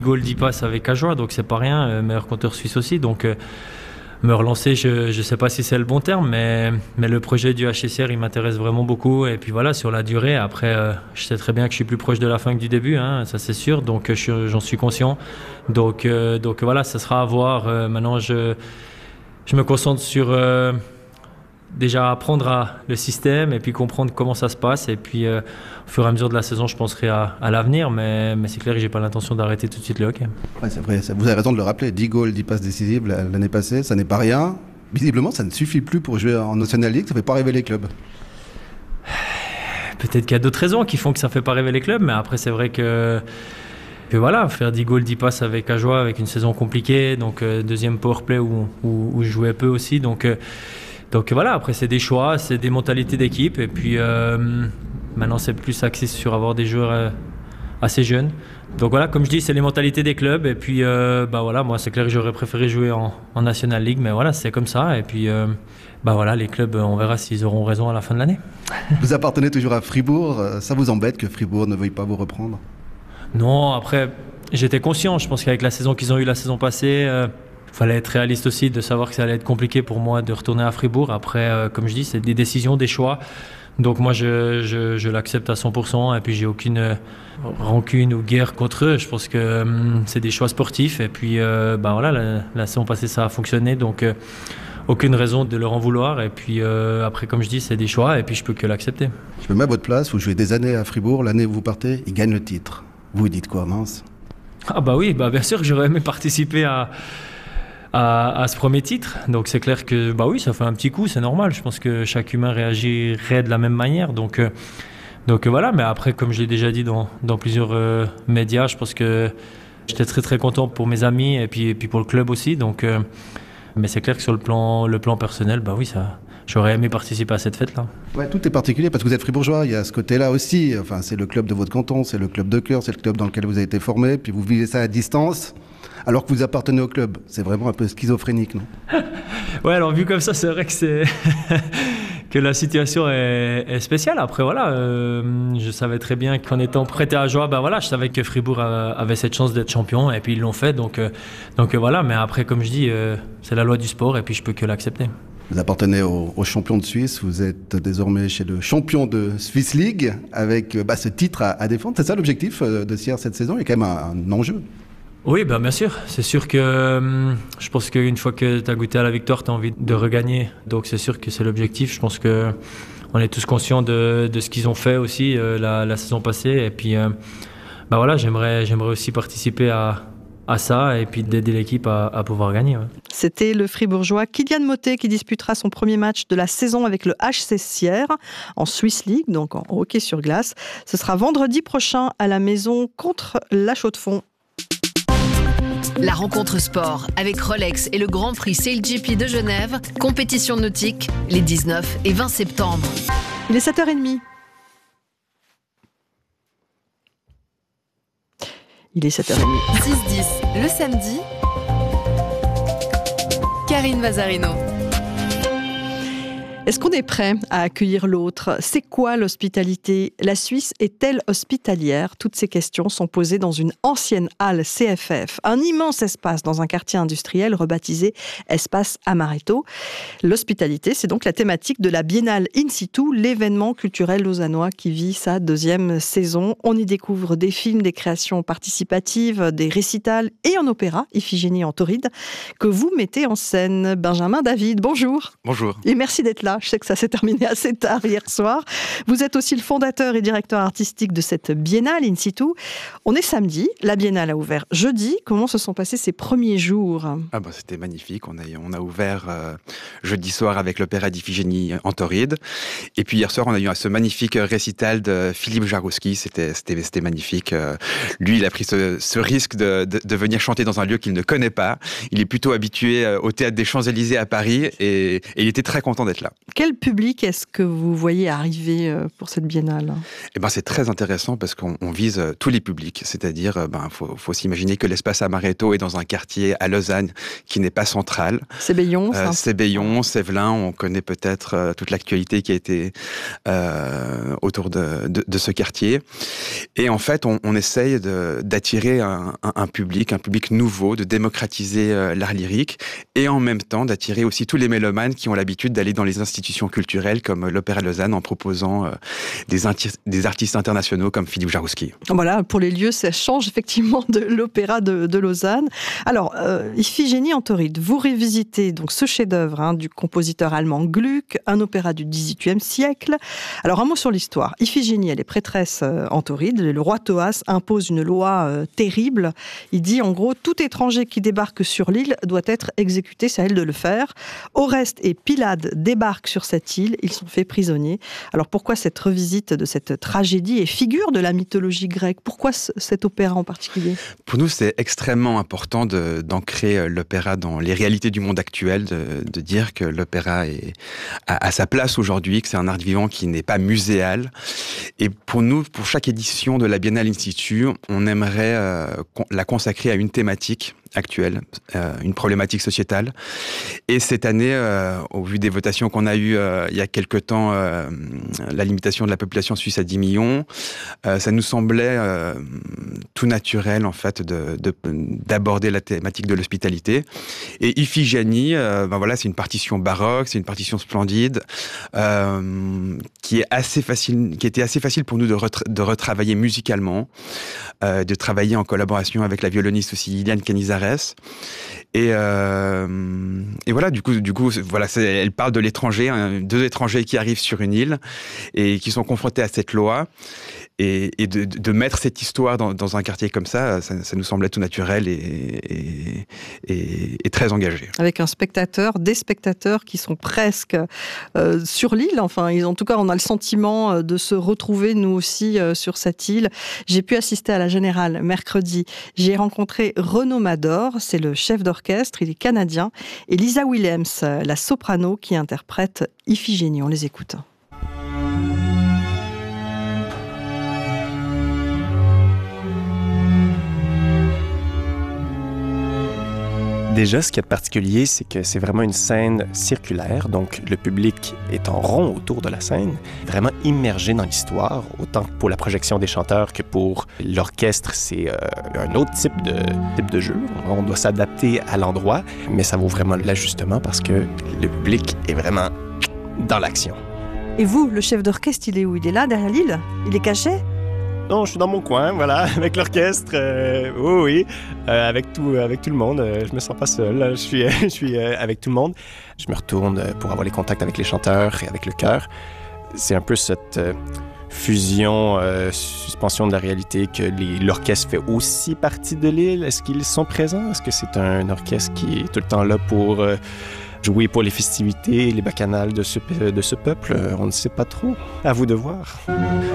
Goal 10 passes avec Ajoie, donc c'est pas rien, meilleur compteur suisse aussi. Donc me relancer, je ne sais pas si c'est le bon terme, mais le projet du HCR, il m'intéresse vraiment beaucoup. Et puis voilà, sur la durée, après, je sais très bien que je suis plus proche de la fin que du début, hein, ça c'est sûr, donc j'en suis conscient. Donc voilà, ça sera à voir. Maintenant, je me concentre sur déjà apprendre le système et puis comprendre comment ça se passe. Et puis au fur et à mesure de la saison, je penserai à l'avenir, mais c'est clair que je n'ai pas l'intention d'arrêter tout de suite le hockey. Ouais, c'est vrai, vous avez raison de le rappeler, 10 goals, 10 passes décisives l'année passée, ça n'est pas rien. Visiblement, ça ne suffit plus pour jouer en National League, ça ne fait pas rêver les clubs. Peut-être qu'il y a d'autres raisons qui font que ça ne fait pas rêver les clubs, mais après, c'est vrai que voilà, faire 10 goals, 10 passes avec Ajoie, avec une saison compliquée, donc deuxième powerplay où je jouais peu aussi, donc voilà, après c'est des choix, c'est des mentalités d'équipe, et puis maintenant c'est plus axé sur avoir des joueurs assez jeunes. Donc voilà, comme je dis, c'est les mentalités des clubs, et puis voilà, moi c'est clair que j'aurais préféré jouer en National League, mais voilà, c'est comme ça, et puis voilà, les clubs, on verra s'ils auront raison à la fin de l'année. Vous appartenez toujours à Fribourg, ça vous embête que Fribourg ne veuille pas vous reprendre? Non, après, j'étais conscient, je pense qu'avec la saison qu'ils ont eue la saison passée, fallait être réaliste aussi, de savoir que ça allait être compliqué pour moi de retourner à Fribourg. Après, comme je dis, c'est des décisions, des choix. Donc moi, je l'accepte à 100%, et puis j'ai aucune rancune ou guerre contre eux. Je pense que c'est des choix sportifs, et puis voilà, la saison passée, ça a fonctionné, donc aucune raison de leur en vouloir. Et puis après, comme je dis, c'est des choix, et puis je peux que l'accepter. Je me mets à votre place, vous jouez des années à Fribourg, l'année où vous partez, ils gagnent le titre. Vous dites quoi, mince? Ah bah oui, bien sûr que j'aurais aimé participer à ce premier titre. Donc c'est clair que oui, ça fait un petit coup, c'est normal. Je pense que chaque humain réagirait de la même manière. Donc voilà, mais après, comme je l'ai déjà dit dans plusieurs médias, je pense que j'étais très très content pour mes amis et puis pour le club aussi. Donc, mais c'est clair que sur le plan personnel, oui, j'aurais aimé participer à cette fête-là. Ouais, tout est particulier parce que vous êtes fribourgeois, il y a ce côté-là aussi. Enfin, c'est le club de votre canton, c'est le club de cœur, c'est le club dans lequel vous avez été formé, puis vous vivez ça à distance, alors que vous appartenez au club. C'est vraiment un peu schizophrénique, non? Ouais, alors vu comme ça, c'est vrai que que la situation est spéciale. Après, voilà, je savais très bien qu'en étant prêté à Ajoie, voilà, je savais que Fribourg avait cette chance d'être champion, et puis ils l'ont fait. Donc voilà, mais après, comme je dis, c'est la loi du sport, et puis je peux que l'accepter. Vous appartenez au champion de Suisse, vous êtes désormais chez le champion de Swiss League, avec ce titre à défendre. C'est ça l'objectif de Sierre cette saison? Il y a quand même un enjeu. Oui, bien sûr. C'est sûr que je pense qu'une fois que tu as goûté à la victoire, tu as envie de regagner. Donc c'est sûr que c'est l'objectif. Je pense qu'on est tous conscients de ce qu'ils ont fait aussi la saison passée. Et puis voilà, j'aimerais aussi participer à ça, et puis d'aider l'équipe à pouvoir gagner. Ouais. C'était le Fribourgeois Kylian Motet qui disputera son premier match de la saison avec le HC Sierre en Swiss League, donc en hockey sur glace. Ce sera vendredi prochain à la maison contre la Chaux-de-Fonds. La rencontre sport avec Rolex et le Grand Prix SailGP de Genève, compétition nautique, les 19 et 20 septembre. Il est 7h30. Il est 7h30. 6-10 le samedi. Karine Vazarino. Est-ce qu'on est prêt à accueillir l'autre? C'est quoi l'hospitalité? La Suisse est-elle hospitalière? Toutes ces questions sont posées dans une ancienne halle CFF, un immense espace dans un quartier industriel rebaptisé Espace Amaretto. L'hospitalité, c'est donc la thématique de la Biennale In Situ, l'événement culturel lausannois qui vit sa 2e saison. On y découvre des films, des créations participatives, des récitals et un opéra, Iphigénie en Tauride, que vous mettez en scène. Benjamin David, bonjour. Bonjour. Et merci d'être là. Je sais que ça s'est terminé assez tard hier soir. Vous êtes aussi le fondateur et directeur artistique de cette Biennale In Situ. On est samedi, la Biennale a ouvert jeudi. Comment se sont passés ces premiers jours? C'était magnifique. On a ouvert jeudi soir avec l'opéra d'Iphigénie en Tauride. Et puis hier soir, on a eu ce magnifique récital de Philippe Jarouski. C'était magnifique. Lui, il a pris ce risque de venir chanter dans un lieu qu'il ne connaît pas. Il est plutôt habitué au Théâtre des Champs-Élysées à Paris et il était très content d'être là. Quel public est-ce que vous voyez arriver pour cette biennale ? C'est très intéressant parce qu'on vise tous les publics. C'est-à-dire, faut s'imaginer que l'espace Amaretto est dans un quartier à Lausanne qui n'est pas central. C'est Béillon, ça ? C'est Béillon, Sévelin. On connaît peut-être toute l'actualité qui a été autour de ce quartier. Et en fait, on essaye d'attirer un public nouveau, de démocratiser l'art lyrique et en même temps d'attirer aussi tous les mélomanes qui ont l'habitude d'aller dans les institutions culturelles comme l'Opéra de Lausanne en proposant des artistes internationaux comme Philippe Jarouski. Voilà, pour les lieux, ça change effectivement de l'Opéra de Lausanne. Alors, Iphigénie en Tauride, vous revisitez donc ce chef-d'œuvre du compositeur allemand Gluck, un opéra du XVIIIe siècle. Alors, un mot sur l'histoire. Iphigénie, elle est prêtresse en Tauride. Le roi Thoas impose une loi terrible. Il dit, en gros, tout étranger qui débarque sur l'île doit être exécuté, c'est à elle de le faire. Oreste et Pylade débarquent sur cette île, ils sont faits prisonniers. Alors pourquoi cette revisite de cette tragédie et figure de la mythologie grecque ? Pourquoi cet opéra en particulier ? Pour nous, c'est extrêmement important d'ancrer l'opéra dans les réalités du monde actuel, de dire que l'opéra a sa place aujourd'hui, que c'est un art vivant qui n'est pas muséal. Et pour nous, pour chaque édition de la Biennale Institut, on aimerait la consacrer à une thématique actuelle, une problématique sociétale. Et cette année, au vu des votations qu'on a eues il y a quelque temps, la limitation de la population suisse à 10 millions, ça nous semblait tout naturel en fait d'aborder la thématique de l'hospitalité. Et Iphigénie, c'est une partition baroque, c'est une partition splendide, qui était assez facile pour nous de retravailler musicalement, de travailler en collaboration avec la violoniste aussi Iliane Canizares. Et voilà, du coup, elle parle de l'étranger, deux étrangers qui arrivent sur une île et qui sont confrontés à cette loi. Et de mettre cette histoire dans un quartier comme ça nous semblait tout naturel et très engagé. Avec des spectateurs qui sont presque sur l'île. Enfin, en tout cas, on a le sentiment de se retrouver, nous aussi, sur cette île. J'ai pu assister à la Générale mercredi. J'ai rencontré Renaud Mador, c'est le chef d'orchestre, il est canadien, et Lisa Williams, la soprano qui interprète Iphigénie. On les écoute. Déjà, ce qui est particulier, c'est que c'est vraiment une scène circulaire, donc le public est en rond autour de la scène, vraiment immergé dans l'histoire, autant pour la projection des chanteurs que pour l'orchestre, c'est un autre type de jeu. On doit s'adapter à l'endroit, mais ça vaut vraiment l'ajustement parce que le public est vraiment dans l'action. Et vous, le chef d'orchestre, il est où ? Il est là, derrière l'île ? Il est caché ? Non, je suis dans mon coin, voilà, avec l'orchestre, oui, avec tout le monde. Je me sens pas seul, je suis avec tout le monde. Je me retourne pour avoir les contacts avec les chanteurs et avec le chœur. C'est un peu cette fusion, suspension de la réalité que l'orchestre fait aussi partie de l'île. Est-ce qu'ils sont présents? Est-ce que c'est un orchestre qui est tout le temps là pour jouer pour les festivités, les bacchanales de ce peuple? On ne sait pas trop. À vous de voir.